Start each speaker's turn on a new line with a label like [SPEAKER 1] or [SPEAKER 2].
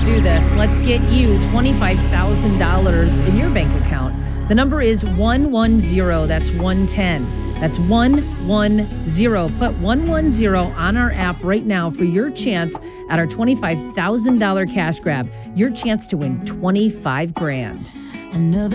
[SPEAKER 1] do this. Let's get you $25,000 in your bank account. The number is 110. That's 110. That's 110. Put 110 on our app right now for your chance at our $25,000 cash grab. Your chance to win $25,000.
[SPEAKER 2] Another